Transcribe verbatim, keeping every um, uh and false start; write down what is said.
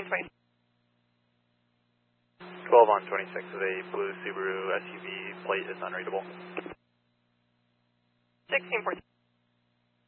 sixteen twenty. twelve on twenty-six with a blue Subaru S U V plate is unreadable. sixteen fourteen.